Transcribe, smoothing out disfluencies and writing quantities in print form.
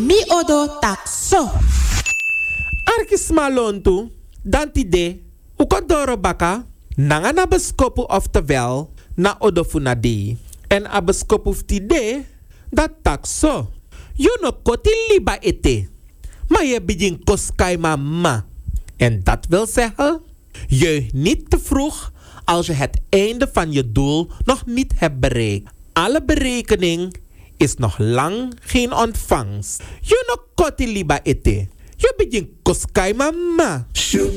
Mi odo tak so. Arkis malontu, dantide, ukodoro baka, nanga na beskopu oftewel, na odofunadi. En a beskopu ftide, dat tak so. You no koti liba ete. Maar je begint koskai mama. En dat wil zeggen, je niet te vroeg als je het einde van je doel nog niet hebt bereikt. Alle berekening is nog lang geen ontvangst. Je no koti liba ete. Je begint koskai mama.